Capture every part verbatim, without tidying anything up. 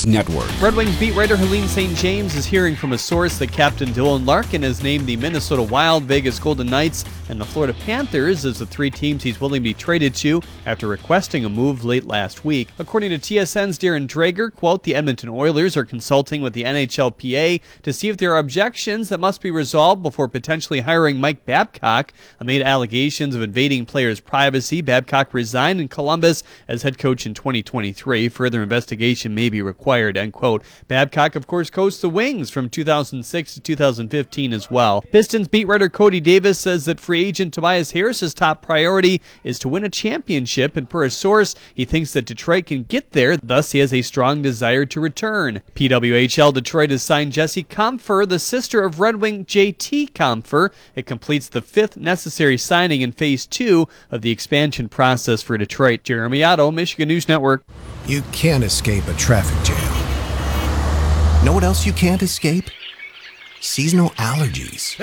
News Network. Red Wings beat writer Helene Saint James is hearing from a source that Captain Dylan Larkin has named the Minnesota Wild, Vegas Golden Knights, and the Florida Panthers as the three teams he's willing to be traded to after requesting a move late last week. According to T S N's Darren Drager, quote, the Edmonton Oilers are consulting with the N H L P A to see if there are objections that must be resolved before potentially hiring Mike Babcock. Amid allegations of invading players' privacy, Babcock resigned in Columbus as head coach in twenty twenty-three. Further investigation may be required, end quote. Babcock, of course, coached the Wings from two thousand six to two thousand fifteen as well. Pistons beat writer Cody Davis says that free agent Tobias Harris's top priority is to win a championship, and per a source, he thinks that Detroit can get there, thus he has a strong desire to return. P W H L Detroit has signed Jessie Compher, the sister of Red Wing J T Compher. It completes the fifth necessary signing in phase two of the expansion process for Detroit. Jeremy Otto, Michigan News Network. You can't escape a traffic jam. Know what else you can't escape? Seasonal allergies.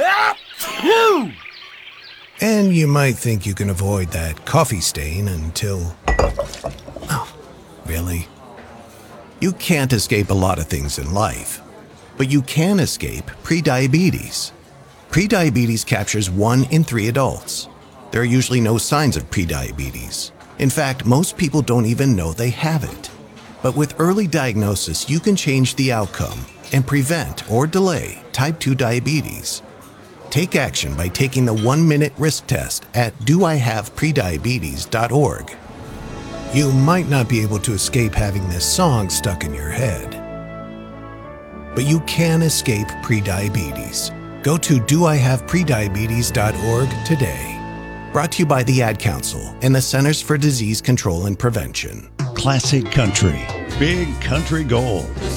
And you might think you can avoid that coffee stain until... Oh, really? You can't escape a lot of things in life, but you can escape prediabetes. Prediabetes captures one in three adults. There are usually no signs of prediabetes. In fact, most people don't even know they have it. But with early diagnosis, you can change the outcome and prevent or delay type two diabetes. Take action by taking the one-minute risk test at do I have prediabetes dot org. You might not be able to escape having this song stuck in your head, but you can escape prediabetes. Go to do I have prediabetes dot org today. Brought to you by the Ad Council and the Centers for Disease Control and Prevention. Classic country, big country gold.